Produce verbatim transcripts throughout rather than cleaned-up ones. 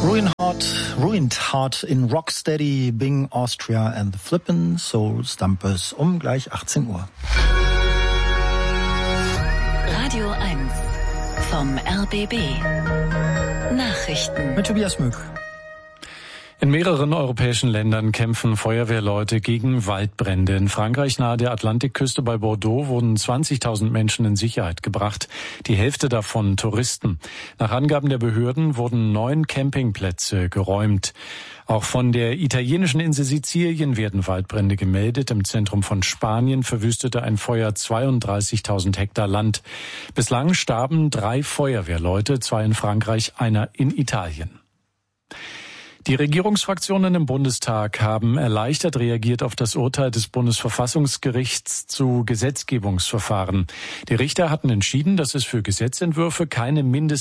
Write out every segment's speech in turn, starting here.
Ruined Heart, Ruined Heart in Rocksteady, Bing Austria and the Flippin' Soul Stumpers um gleich achtzehn Uhr. Radio eins vom R B B. Nachrichten Mit Tobias Mück. In mehreren europäischen Ländern kämpfen Feuerwehrleute gegen Waldbrände. In Frankreich nahe der Atlantikküste bei Bordeaux wurden zwanzigtausend Menschen in Sicherheit gebracht, die Hälfte davon Touristen. Nach Angaben der Behörden wurden neun Campingplätze geräumt. Auch von der italienischen Insel Sizilien werden Waldbrände gemeldet. Im Zentrum von Spanien verwüstete ein Feuer zweiunddreißigtausend Hektar Land. Bislang starben drei Feuerwehrleute, zwei in Frankreich, einer in Italien. Die Regierungsfraktionen im Bundestag haben erleichtert reagiert auf das Urteil des Bundesverfassungsgerichts zu Gesetzgebungsverfahren. Die Richter hatten entschieden, dass es für Gesetzentwürfe keine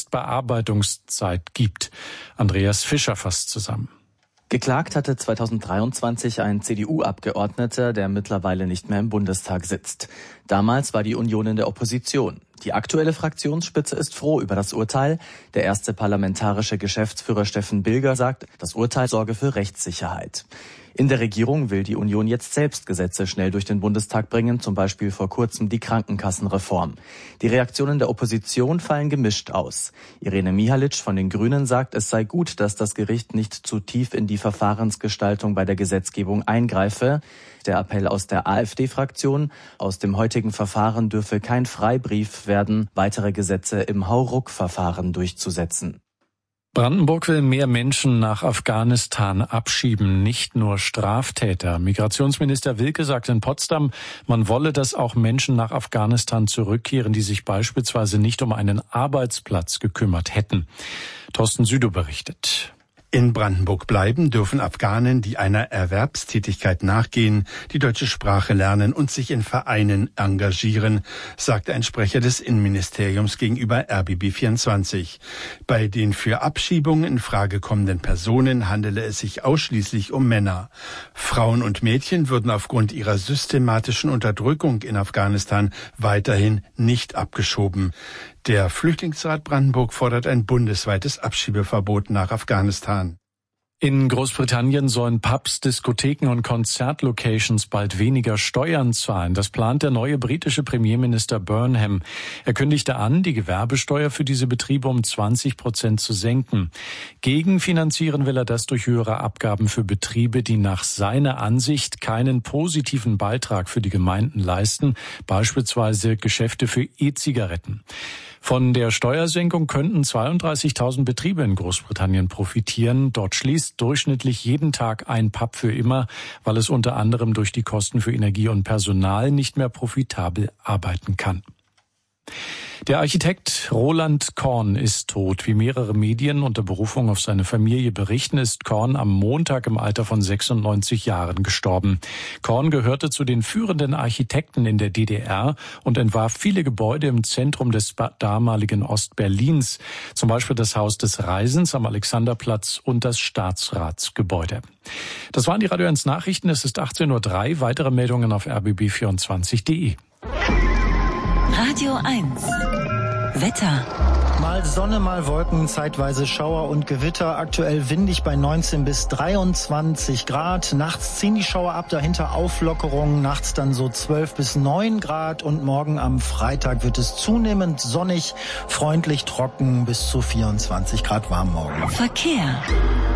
Mindestbearbeitungszeit gibt. Andreas Fischer fasst zusammen. Geklagt hatte zweitausenddreiundzwanzig ein C D U-Abgeordneter, der mittlerweile nicht mehr im Bundestag sitzt. Damals war die Union in der Opposition. Die aktuelle Fraktionsspitze ist froh über das Urteil. Der erste parlamentarische Geschäftsführer Steffen Bilger sagt, das Urteil sorge für Rechtssicherheit. In der Regierung will die Union jetzt selbst Gesetze schnell durch den Bundestag bringen, zum Beispiel vor kurzem die Krankenkassenreform. Die Reaktionen der Opposition fallen gemischt aus. Irene Mihalic von den Grünen sagt, es sei gut, dass das Gericht nicht zu tief in die Verfahrensgestaltung bei der Gesetzgebung eingreife. Der Appell aus der AfD-Fraktion: Aus dem heutigen Verfahren dürfe kein Freibrief werden, weitere Gesetze im Hauruck-Verfahren durchzusetzen. Brandenburg will mehr Menschen nach Afghanistan abschieben, nicht nur Straftäter. Migrationsminister Wilke sagt in Potsdam, man wolle, dass auch Menschen nach Afghanistan zurückkehren, die sich beispielsweise nicht um einen Arbeitsplatz gekümmert hätten. Thorsten Südow berichtet. In Brandenburg bleiben dürfen Afghanen, die einer Erwerbstätigkeit nachgehen, die deutsche Sprache lernen und sich in Vereinen engagieren, sagte ein Sprecher des Innenministeriums gegenüber R B B vierundzwanzig. Bei den für Abschiebungen in Frage kommenden Personen handele es sich ausschließlich um Männer. Frauen und Mädchen würden aufgrund ihrer systematischen Unterdrückung in Afghanistan weiterhin nicht abgeschoben. Der Flüchtlingsrat Brandenburg fordert ein bundesweites Abschiebeverbot nach Afghanistan. In Großbritannien sollen Pubs, Diskotheken und Konzertlocations bald weniger Steuern zahlen. Das plant der neue britische Premierminister Burnham. Er kündigte an, die Gewerbesteuer für diese Betriebe um zwanzig Prozent zu senken. Gegenfinanzieren will er das durch höhere Abgaben für Betriebe, die nach seiner Ansicht keinen positiven Beitrag für die Gemeinden leisten, beispielsweise Geschäfte für E-Zigaretten. Von der Steuersenkung könnten zweiunddreißigtausend Betriebe in Großbritannien profitieren. Dort schließt durchschnittlich jeden Tag ein Pub für immer, weil es unter anderem durch die Kosten für Energie und Personal nicht mehr profitabel arbeiten kann. Der Architekt Roland Korn ist tot. Wie mehrere Medien unter Berufung auf seine Familie berichten, ist Korn am Montag im Alter von sechsundneunzig Jahren gestorben. Korn gehörte zu den führenden Architekten in der D D R und entwarf viele Gebäude im Zentrum des damaligen Ostberlins, zum Beispiel das Haus des Reisens am Alexanderplatz und das Staatsratsgebäude. Das waren die Radio eins Nachrichten. Es ist achtzehn Uhr drei. Weitere Meldungen auf r b b vierundzwanzig punkt d e. Radio eins. Wetter. Mal Sonne, mal Wolken, zeitweise Schauer und Gewitter. Aktuell windig bei neunzehn bis dreiundzwanzig Grad. Nachts ziehen die Schauer ab, dahinter Auflockerungen. Nachts dann so zwölf bis neun Grad. Und morgen am Freitag wird es zunehmend sonnig, freundlich, trocken, bis zu vierundzwanzig Grad warm morgen. Verkehr.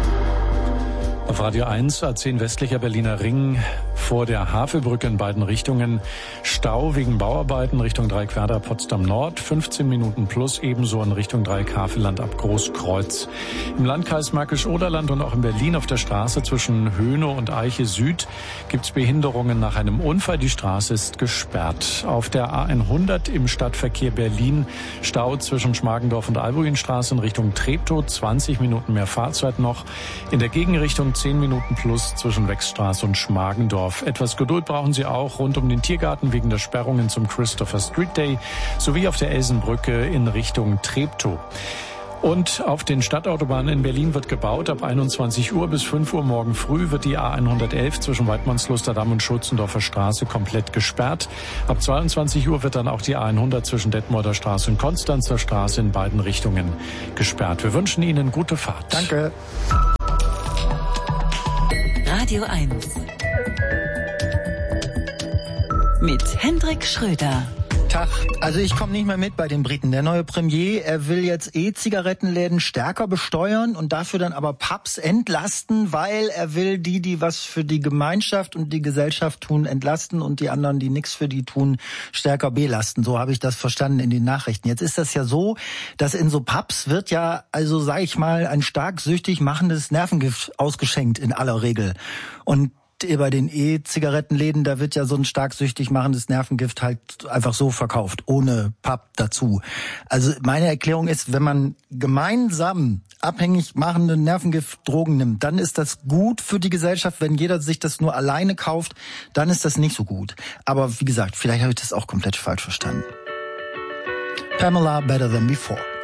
Auf Radio eins, A zehn westlicher Berliner Ring, vor der Havelbrücke in beiden Richtungen. Stau wegen Bauarbeiten Richtung Dreieckwerder Potsdam Nord, fünfzehn Minuten plus, ebenso in Richtung Dreieck Havelland ab Großkreuz. Im Landkreis Märkisch-Oderland und auch in Berlin auf der Straße zwischen Höhne und Eiche Süd gibt's Behinderungen nach einem Unfall. Die Straße ist gesperrt. Auf der A hundert im Stadtverkehr Berlin Stau zwischen Schmargendorf und Albuinstraße in Richtung Treptow, zwanzig Minuten mehr Fahrzeit noch. In der Gegenrichtung zehn Minuten plus zwischen Wechstraße und Schmargendorf. Etwas Geduld brauchen Sie auch rund um den Tiergarten wegen der Sperrungen zum Christopher Street Day sowie auf der Elsenbrücke in Richtung Treptow. Und auf den Stadtautobahnen in Berlin wird gebaut. Ab einundzwanzig Uhr bis fünf Uhr morgen früh wird die A hundertelf zwischen Weidmannslusterdamm und Schützendorfer Straße komplett gesperrt. Ab zweiundzwanzig Uhr wird dann auch die A hundert zwischen Detmolder Straße und Konstanzer Straße in beiden Richtungen gesperrt. Wir wünschen Ihnen gute Fahrt. Danke. Radio eins. Mit Hendrik Schröder. Tag. Also ich komme nicht mehr mit bei den Briten. Der neue Premier, er will jetzt E-Zigarettenläden stärker besteuern und dafür dann aber Pubs entlasten, weil er will die, die was für die Gemeinschaft und die Gesellschaft tun, entlasten und die anderen, die nichts für die tun, stärker belasten. So habe ich das verstanden in den Nachrichten. Jetzt ist das ja so, dass in so Pubs wird ja, also sage ich mal, ein stark süchtig machendes Nervengift ausgeschenkt in aller Regel. Und bei den E-Zigarettenläden, da wird ja so ein stark süchtig machendes Nervengift halt einfach so verkauft, ohne Pub dazu. Also meine Erklärung ist, wenn man gemeinsam abhängig machende Nervengiftdrogen nimmt, dann ist das gut für die Gesellschaft. Wenn jeder sich das nur alleine kauft, dann ist das nicht so gut. Aber wie gesagt, vielleicht habe ich das auch komplett falsch verstanden. Pamela, Better Than Before.